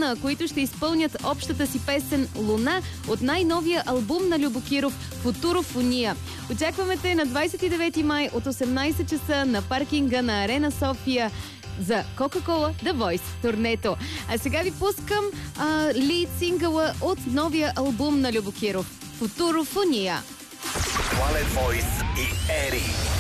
милиона, които ще изпълнят общата си песен «Луна» от най-новия албум на Любо Киров «Футурофония». Очакваме те на 29 май от 18 часа на паркинга на Арена София за Coca-Cola The Voice турнето. А сега ви пускам лид сингъла от новия албум на Любо Киров «Футурофония». Planet Voice и Ери.